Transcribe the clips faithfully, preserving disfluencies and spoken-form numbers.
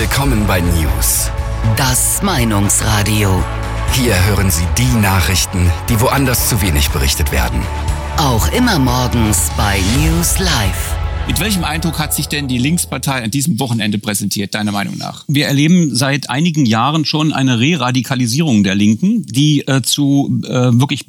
Willkommen bei News. Das Meinungsradio. Hier hören Sie die Nachrichten, die woanders zu wenig berichtet werden. Auch immer morgens bei News Live. Mit welchem Eindruck hat sich denn die Linkspartei an diesem Wochenende präsentiert, deiner Meinung nach? Wir erleben seit einigen Jahren schon eine Re-Radikalisierung der Linken, die äh, zu äh, wirklich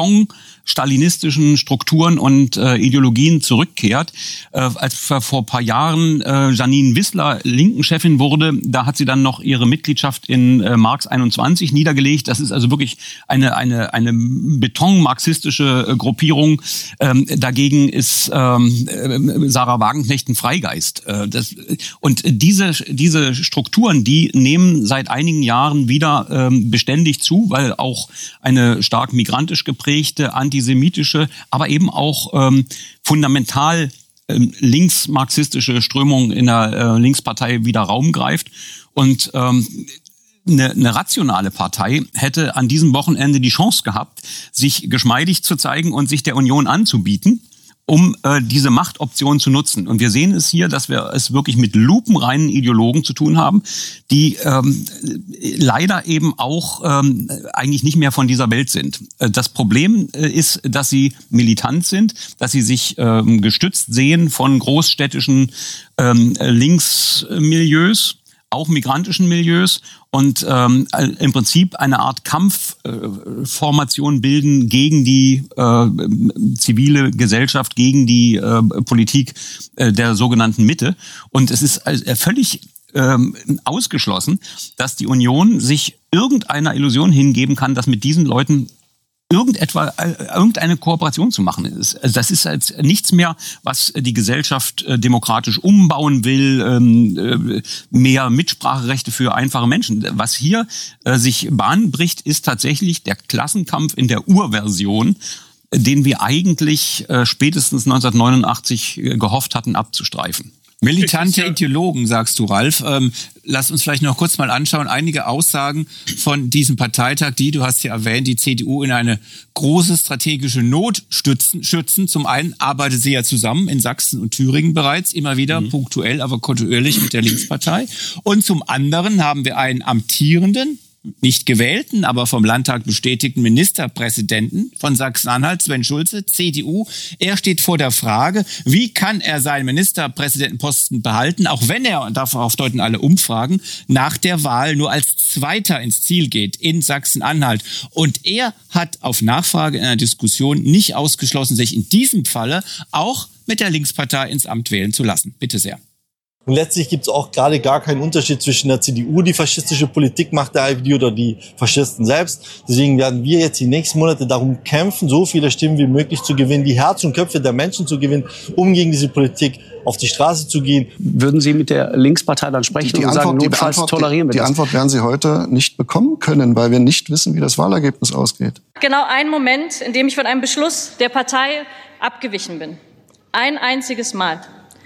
beton-stalinistischen Strukturen und äh, Ideologien zurückkehrt. Äh, als vor ein paar Jahren äh, Janine Wissler Linken-Chefin wurde, da hat sie dann noch ihre Mitgliedschaft in äh, Marx einundzwanzig niedergelegt. Das ist also wirklich eine eine eine beton-marxistische äh, Gruppierung. Ähm, dagegen ist ähm, äh, Sarah Wagenknecht ein Freigeist. Äh, das, und diese diese Strukturen, die nehmen seit einigen Jahren wieder ähm, beständig zu, weil auch eine stark migrantisch geprägte, antisemitische, aber eben auch ähm, fundamental ähm, linksmarxistische Strömung in der äh, Linkspartei wieder Raum greift. Und ähm, Eine, eine rationale Partei hätte an diesem Wochenende die Chance gehabt, sich geschmeidig zu zeigen und sich der Union anzubieten, um äh, diese Machtoption zu nutzen. Und wir sehen es hier, dass wir es wirklich mit lupenreinen Ideologen zu tun haben, die ähm, leider eben auch ähm, eigentlich nicht mehr von dieser Welt sind. Äh, das Problem äh, ist, dass sie militant sind, dass sie sich ähm, gestützt sehen von großstädtischen ähm, Linksmilieus, auch migrantischen Milieus, und ähm, im Prinzip eine Art Kampfformation äh, bilden gegen die äh, zivile Gesellschaft, gegen die äh, Politik äh, der sogenannten Mitte. Und es ist äh, völlig äh, ausgeschlossen, dass die Union sich irgendeiner Illusion hingeben kann, dass mit diesen Leuten irgendetwa irgendeine Kooperation zu machen ist. Also das ist halt nichts mehr, was die Gesellschaft äh, demokratisch umbauen will, ähm, äh, mehr Mitspracherechte für einfache Menschen. Was hier äh, sich Bahn bricht, ist tatsächlich der Klassenkampf in der Urversion, den wir eigentlich äh, spätestens neunzehnhundertneunundachtzig äh, gehofft hatten abzustreifen. Militante Ideologen, sagst du, Ralf. Ähm, lass uns vielleicht noch kurz mal anschauen, einige Aussagen von diesem Parteitag, die, du hast ja erwähnt, die C D U in eine große strategische Not stützen. schützen. Zum einen arbeitet sie ja zusammen in Sachsen und Thüringen bereits, immer wieder mhm. punktuell, aber kontinuierlich mit der Linkspartei. Und zum anderen haben wir einen amtierenden, nicht gewählten, aber vom Landtag bestätigten Ministerpräsidenten von Sachsen-Anhalt, Sven Schulze, C D U. Er steht vor der Frage, wie kann er seinen Ministerpräsidentenposten behalten, auch wenn er, und darauf deuten alle Umfragen, nach der Wahl nur als Zweiter ins Ziel geht in Sachsen-Anhalt. Und er hat auf Nachfrage in einer Diskussion nicht ausgeschlossen, sich in diesem Falle auch mit der Linkspartei ins Amt wählen zu lassen. Bitte sehr. Und letztlich gibt es auch gerade gar keinen Unterschied zwischen der C D U, die faschistische Politik macht, der AfD oder die Faschisten selbst. Deswegen werden wir jetzt die nächsten Monate darum kämpfen, so viele Stimmen wie möglich zu gewinnen, die Herzen und Köpfe der Menschen zu gewinnen, um gegen diese Politik auf die Straße zu gehen. Würden Sie mit der Linkspartei dann sprechen die, die und Antwort, sagen, notfalls Antwort, tolerieren wir die, das? Die Antwort werden Sie heute nicht bekommen können, weil wir nicht wissen, wie das Wahlergebnis ausgeht. Genau ein Moment, in dem ich von einem Beschluss der Partei abgewichen bin. Ein einziges Mal.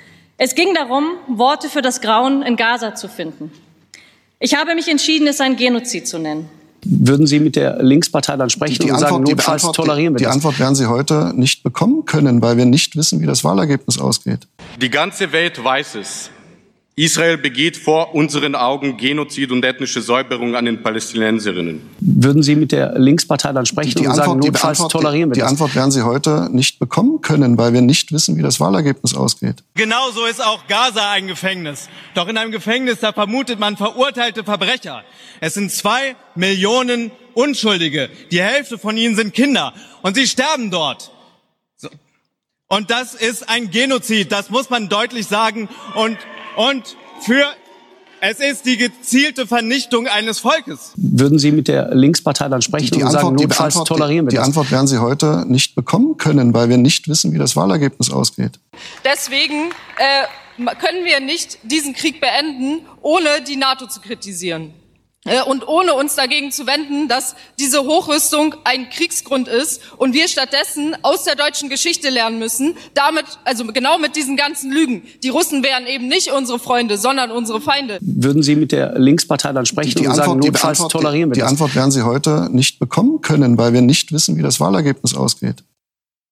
Es ging darum, Worte für das Grauen in Gaza zu finden. Ich habe mich entschieden, es ein Genozid zu nennen. Würden Sie mit der Linkspartei dann sprechen die und Antwort, sagen, notfalls Antwort, tolerieren wir die, das? Die Antwort werden Sie heute nicht bekommen können, weil wir nicht wissen, wie das Wahlergebnis ausgeht. Die ganze Welt weiß es. Israel begeht vor unseren Augen Genozid und ethnische Säuberung an den Palästinenserinnen. Würden Sie mit der Linkspartei dann sprechen die und Antwort, sagen, notfalls Antwort, tolerieren wir die, das? Die Antwort werden Sie heute nicht bekommen können, weil wir nicht wissen, wie das Wahlergebnis ausgeht. Genauso ist auch Gaza ein Gefängnis. Doch in einem Gefängnis, da vermutet man verurteilte Verbrecher. Es sind zwei Millionen Unschuldige. Die Hälfte von ihnen sind Kinder. Und sie sterben dort. So. Und das ist ein Genozid. Das muss man deutlich sagen. Und Und für, es ist die gezielte Vernichtung eines Volkes. Würden Sie mit der Linkspartei dann sprechen die und Antwort, sagen, notfalls Antwort, tolerieren wir die, das? Die Antwort werden Sie heute nicht bekommen können, weil wir nicht wissen, wie das Wahlergebnis ausgeht. Deswegen äh, können wir nicht diesen Krieg beenden, ohne die NATO zu kritisieren. Und ohne uns dagegen zu wenden, dass diese Hochrüstung ein Kriegsgrund ist und wir stattdessen aus der deutschen Geschichte lernen müssen, damit, also genau mit diesen ganzen Lügen. Die Russen wären eben nicht unsere Freunde, sondern unsere Feinde. Würden Sie mit der Linkspartei dann sprechen die und Antwort, sagen, notfalls Antwort, tolerieren wir die, das? Die Antwort werden Sie heute nicht bekommen können, weil wir nicht wissen, wie das Wahlergebnis ausgeht.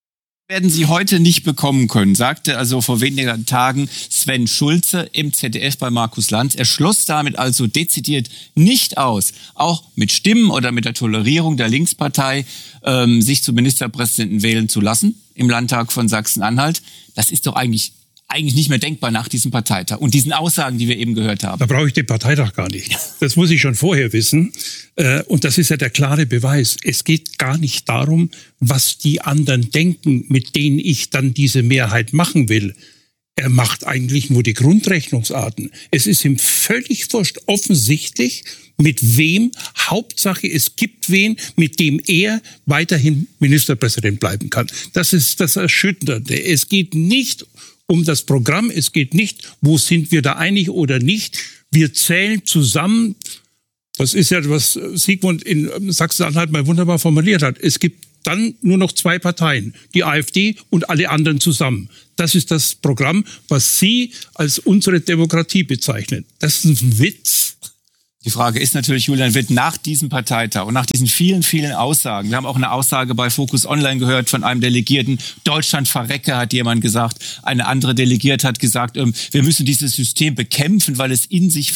werden Sie heute nicht bekommen können, sagte also vor wenigen Tagen Sven Schulze im Z D F bei Markus Lanz. Er schloss damit also dezidiert nicht aus, auch mit Stimmen oder mit der Tolerierung der Linkspartei, ähm, sich zum Ministerpräsidenten wählen zu lassen im Landtag von Sachsen-Anhalt. Das ist doch eigentlich eigentlich nicht mehr denkbar nach diesem Parteitag und diesen Aussagen, die wir eben gehört haben. Da brauche ich den Parteitag gar nicht. Das muss ich schon vorher wissen. Und das ist ja der klare Beweis. Es geht gar nicht darum, was die anderen denken, mit denen ich dann diese Mehrheit machen will. Er macht eigentlich nur die Grundrechnungsarten. Es ist ihm völlig wurscht, offensichtlich, mit wem, Hauptsache es gibt wen, mit dem er weiterhin Ministerpräsident bleiben kann. Das ist das Erschütternde. Es geht nicht um das Programm, es geht nicht, wo sind wir da einig oder nicht. Wir zählen zusammen. Das ist ja, was Sigmund in Sachsen-Anhalt mal wunderbar formuliert hat. Es gibt dann nur noch zwei Parteien, die AfD und alle anderen zusammen. Das ist das Programm, was Sie als unsere Demokratie bezeichnen. Das ist ein Witz. Die Frage ist natürlich, Julian, wird nach diesem Parteitag und nach diesen vielen, vielen Aussagen, wir haben auch eine Aussage bei Focus Online gehört von einem Delegierten, Deutschland verrecke, hat jemand gesagt, eine andere Delegierte hat gesagt, wir müssen dieses System bekämpfen, weil es in sich